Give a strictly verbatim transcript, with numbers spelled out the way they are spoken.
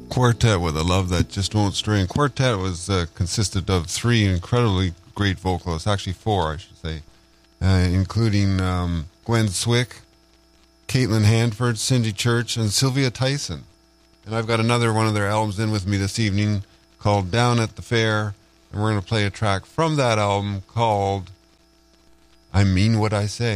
quartet with a love that just won't stray. And quartet was uh, consisted of three incredibly great vocalists, actually four, I should say, uh, including um, Gwen Swick, Caitlin Hanford, Cindy Church, and Sylvia Tyson. And I've got another one of their albums in with me this evening called Down at the Fair, and we're going to play a track from that album called I Mean What I Say.